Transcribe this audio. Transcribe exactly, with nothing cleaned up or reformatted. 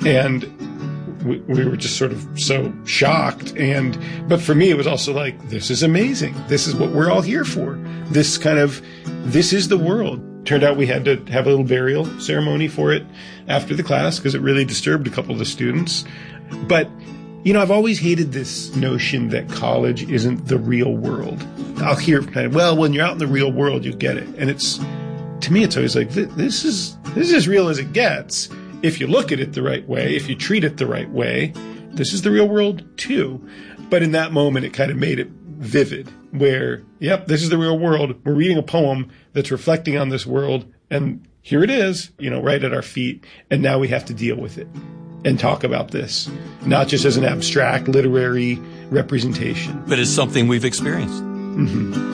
And we, we were just sort of so shocked. And, but for me, it was also like, this is amazing. This is what we're all here for. This kind of, this is the world. Turned out we had to have a little burial ceremony for it after the class because it really disturbed a couple of the students. But, you know, I've always hated this notion that college isn't the real world. I'll hear kind of, well, when you're out in the real world, you'll get it. And it's, to me, it's always like, this is, this is as real as it gets. If you look at it the right way, if you treat it the right way, this is the real world too. But in that moment, it kind of made it vivid where, yep, this is the real world. We're reading a poem that's reflecting on this world. And here it is, you know, right at our feet. And now we have to deal with it and talk about this, not just as an abstract literary representation, but as something we've experienced. Mm-hmm.